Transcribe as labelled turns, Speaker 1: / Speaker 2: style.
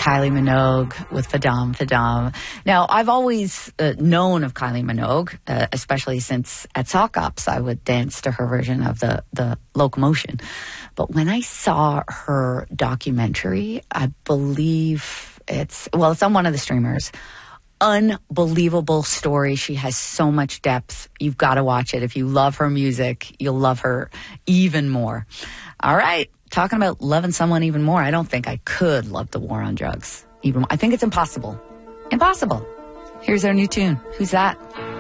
Speaker 1: Kylie Minogue with Fadam Fadam. Now, I've always known of Kylie Minogue, especially since at Sock Ops I would dance to her version of the Locomotion. But when I saw her documentary, I believe it's on one of the streamers. Unbelievable story. She has so much depth. You've got to watch it. If you love her music, you'll love her even more. All right. Talking about loving someone even more, I don't think I could love the war on drugs even more. I think it's impossible. Impossible. Here's our new tune. Who's that?